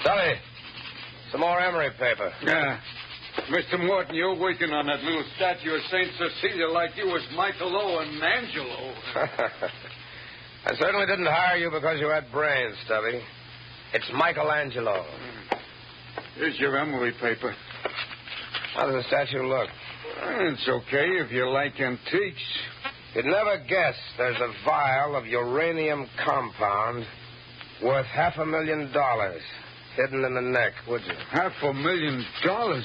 Stubby, some more emery paper. Yeah. Mr. Morton, you're working on that little statue of St. Cecilia like you was Michelangelo and Angelo. I certainly didn't hire you because you had brains, Stubby. It's Michelangelo. Here's your emery paper. How does the statue look? It's okay if you like antiques. You'd never guess there's a vial of uranium compound worth $500,000 hidden in the neck, would you? $500,000?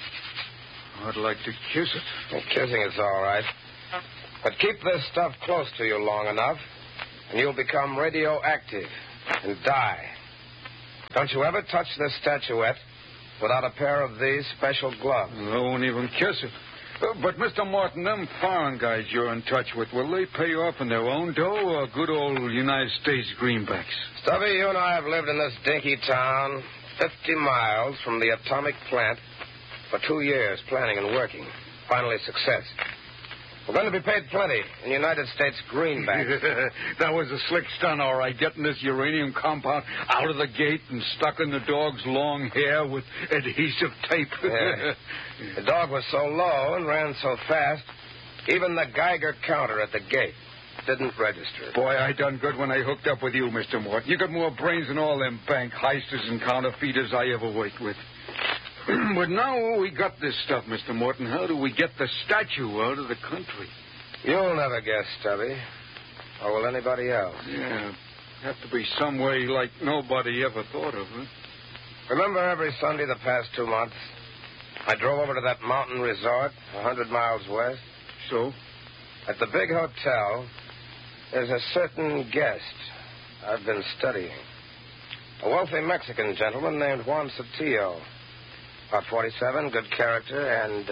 I'd like to kiss it. Well, kissing it's all right. But keep this stuff close to you long enough, and you'll become radioactive and die. Don't you ever touch this statuette without a pair of these special gloves. I won't even kiss it. But, Mr. Morton, them foreign guys you're in touch with, will they pay you off in their own dough or good old United States greenbacks? Stubby, you and I have lived in this dinky town 50 miles from the atomic plant for 2 years, planning and working. Finally, success. We're going to be paid plenty in United States greenbacks. That was a slick stunt, all right, getting this uranium compound out of the gate and stuck in the dog's long hair with adhesive tape. Yeah. The dog was so low and ran so fast, even the Geiger counter at the gate didn't register. Boy, I done good when I hooked up with you, Mr. Morton. You got more brains than all them bank heisters and counterfeiters I ever worked with. But now we got this stuff, Mr. Morton. How do we get the statue out of the country? You'll never guess, Stubby. Or will anybody else? Yeah, have to be some way like nobody ever thought of, huh? Remember every Sunday the past 2 months, I drove over to that mountain resort 100 miles west? So? At the big hotel, there's a certain guest I've been studying. A wealthy Mexican gentleman named Juan Sotillo. About 47, good character, and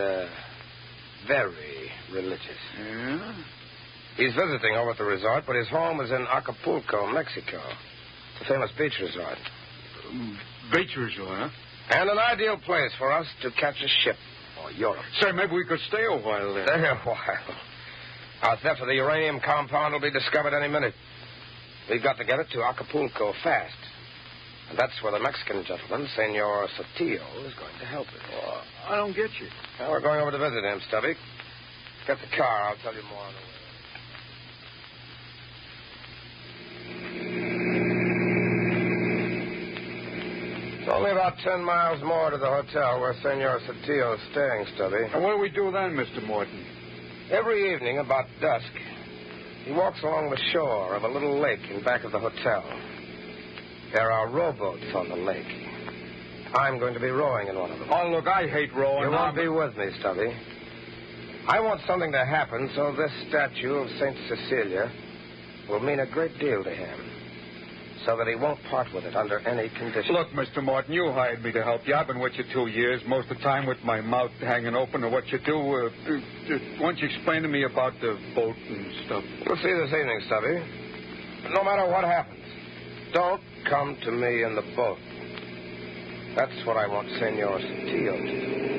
very religious. Yeah? He's visiting over at the resort, but his home is in Acapulco, Mexico. It's a famous beach resort. Beach resort, huh? And an ideal place for us to catch a ship for Europe. Say, maybe we could stay a while there. Stay a while. Our theft of the uranium compound will be discovered any minute. We've got to get it to Acapulco fast. And that's where the Mexican gentleman, Senor Sotillo, is going to help us. Oh, I don't get you. Well, we're going over to visit him, Stubby. Get the car. I'll tell you more on the way. It's only about 10 miles more to the hotel where Senor Sotillo is staying, Stubby. And what do we do then, Mr. Morton? Every evening about dusk, he walks along the shore of a little lake in back of the hotel. There are rowboats on the lake. I'm going to be rowing in one of them. Oh, look, I hate rowing. You won't be with me, Stubby. I want something to happen so this statue of St. Cecilia will mean a great deal to him, so that he won't part with it under any condition. Look, Mr. Morton, you hired me to help you. I've been with you 2 years, most of the time with my mouth hanging open to what you do. Why don't you explain to me about the boat and stuff? We'll see this evening, Stubby. No matter what happens, don't come to me in the boat. That's what I want Senor Sotillo to do.